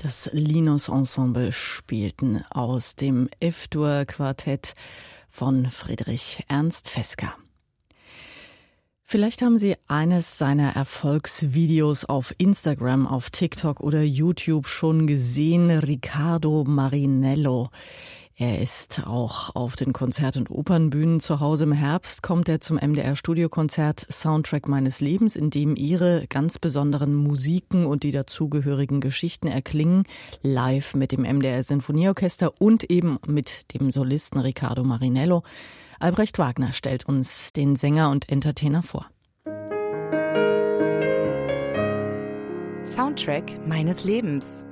Das Linus Ensemble spielten aus dem F-Dur-Quartett von Friedrich Ernst Fesker. Vielleicht haben Sie eines seiner Erfolgsvideos auf Instagram, auf TikTok oder YouTube schon gesehen, Riccardo Marinello. Er ist auch auf den Konzert- und Opernbühnen zu Hause. Im Herbst kommt er zum MDR-Studiokonzert Soundtrack meines Lebens, in dem Ihre ganz besonderen Musiken und die dazugehörigen Geschichten erklingen, live mit dem MDR-Sinfonieorchester und eben mit dem Solisten Riccardo Marinello. Albrecht Wagner stellt uns den Sänger und Entertainer vor. Soundtrack meines Lebens.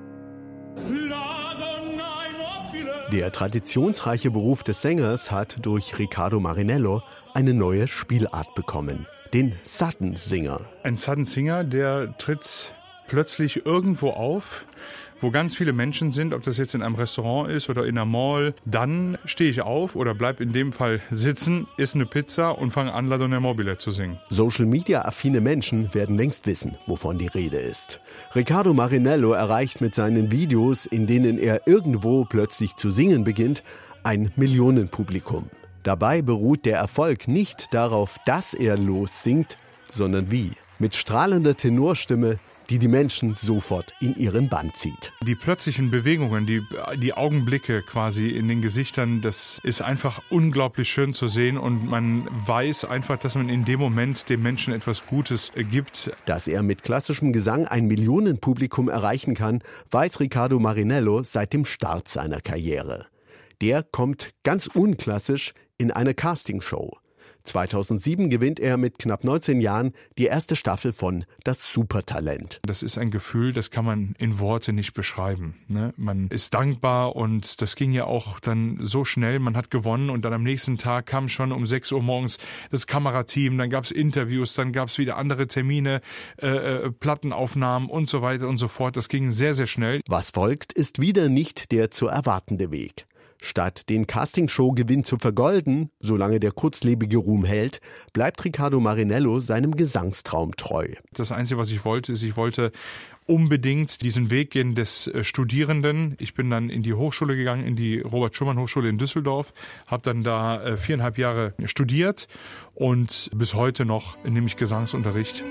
Der traditionsreiche Beruf des Sängers hat durch Riccardo Marinello eine neue Spielart bekommen, den Sudden Singer. Ein Sudden Singer, der tritt plötzlich irgendwo auf, wo ganz viele Menschen sind, ob das jetzt in einem Restaurant ist oder in einer Mall. Dann stehe ich auf oder bleib in dem Fall sitzen, esse eine Pizza und fange an, La Donna Mobile zu singen. Social-Media-affine Menschen werden längst wissen, wovon die Rede ist. Riccardo Marinello erreicht mit seinen Videos, in denen er irgendwo plötzlich zu singen beginnt, ein Millionenpublikum. Dabei beruht der Erfolg nicht darauf, dass er lossingt, sondern wie. Mit strahlender Tenorstimme, die Menschen sofort in ihren Bann zieht. Die plötzlichen Bewegungen, die Augenblicke quasi in den Gesichtern, das ist einfach unglaublich schön zu sehen und man weiß einfach, dass man in dem Moment dem Menschen etwas Gutes gibt. Dass er mit klassischem Gesang ein Millionenpublikum erreichen kann, weiß Riccardo Marinello seit dem Start seiner Karriere. Der kommt ganz unklassisch in eine Castingshow. 2007 gewinnt er mit knapp 19 Jahren die erste Staffel von Das Supertalent. Das ist ein Gefühl, das kann man in Worte nicht beschreiben. Ne? Man ist dankbar und das ging ja auch dann so schnell. Man hat gewonnen und dann am nächsten Tag kam schon um 6 Uhr morgens das Kamerateam. Dann gab es Interviews, dann gab es wieder andere Termine, Plattenaufnahmen und so weiter und so fort. Das ging sehr, sehr schnell. Was folgt, ist wieder nicht der zu erwartende Weg. Statt den Castingshow-Gewinn zu vergolden, solange der kurzlebige Ruhm hält, bleibt Riccardo Marinello seinem Gesangstraum treu. Das Einzige, was ich wollte, ist, ich wollte unbedingt diesen Weg gehen des Studierenden. Ich bin dann in die Hochschule gegangen, in die Robert-Schumann-Hochschule in Düsseldorf, habe dann da 4,5 Jahre studiert und bis heute noch nehme ich Gesangsunterricht.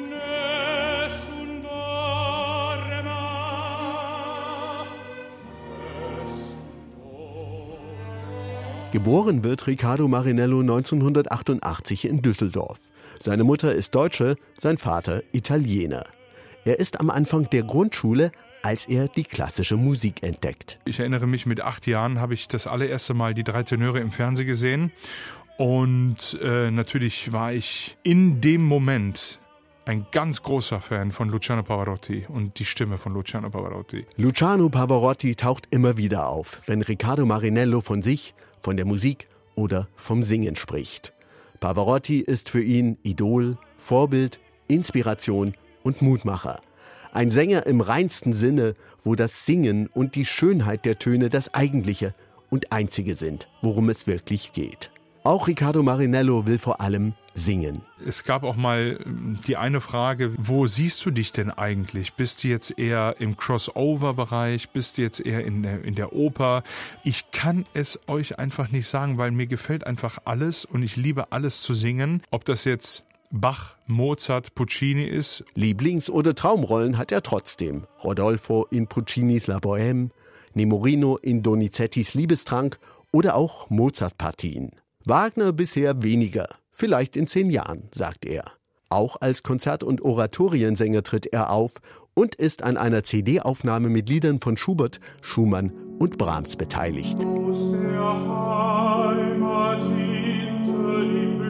Geboren wird Riccardo Marinello 1988 in Düsseldorf. Seine Mutter ist Deutsche, sein Vater Italiener. Er ist am Anfang der Grundschule, als er die klassische Musik entdeckt. Ich erinnere mich, mit 8 Jahren habe ich das allererste Mal die 3 Tenöre im Fernsehen gesehen. Und natürlich war ich in dem Moment ein ganz großer Fan von Luciano Pavarotti und die Stimme von Luciano Pavarotti. Luciano Pavarotti taucht immer wieder auf, wenn Riccardo Marinello von sich, von der Musik oder vom Singen spricht. Pavarotti ist für ihn Idol, Vorbild, Inspiration und Mutmacher. Ein Sänger im reinsten Sinne, wo das Singen und die Schönheit der Töne das Eigentliche und Einzige sind, worum es wirklich geht. Auch Riccardo Marinello will vor allem singen. Es gab auch mal die eine Frage, wo siehst du dich denn eigentlich? Bist du jetzt eher im Crossover-Bereich? Bist du jetzt eher in der Oper? Ich kann es euch einfach nicht sagen, weil mir gefällt einfach alles und ich liebe alles zu singen. Ob das jetzt Bach, Mozart, Puccini ist. Lieblings- oder Traumrollen hat er trotzdem. Rodolfo in Puccinis La Bohème, Nemorino in Donizettis Liebestrank oder auch Mozart-Partien. Wagner bisher weniger, vielleicht in 10 Jahren, sagt er. Auch als Konzert- und Oratoriensänger tritt er auf und ist an einer CD-Aufnahme mit Liedern von Schubert, Schumann und Brahms beteiligt. Aus der Heimat hinter dem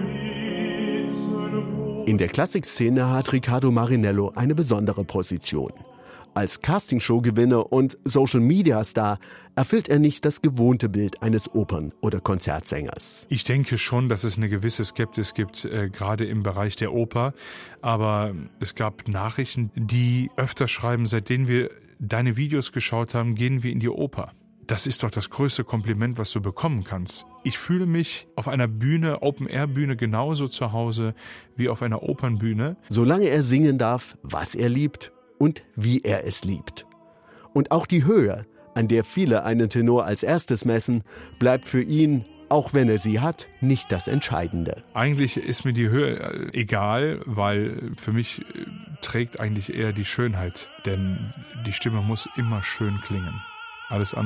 Blitzenrot. In der Klassikszene hat Riccardo Marinello eine besondere Position. Als Castingshow-Gewinner und Social-Media-Star erfüllt er nicht das gewohnte Bild eines Opern- oder Konzertsängers. Ich denke schon, dass es eine gewisse Skepsis gibt, gerade im Bereich der Oper. Aber es gab Nachrichten, die öfter schreiben, seitdem wir deine Videos geschaut haben, gehen wir in die Oper. Das ist doch das größte Kompliment, was du bekommen kannst. Ich fühle mich auf einer Bühne, Open-Air-Bühne, genauso zu Hause wie auf einer Opernbühne. Solange er singen darf, was er liebt und wie er es liebt. Und auch die Höhe, an der viele einen Tenor als erstes messen, bleibt für ihn, auch wenn er sie hat, nicht das Entscheidende. Eigentlich ist mir die Höhe egal, weil für mich trägt eigentlich eher die Schönheit. Denn die Stimme muss immer schön klingen. Alles andere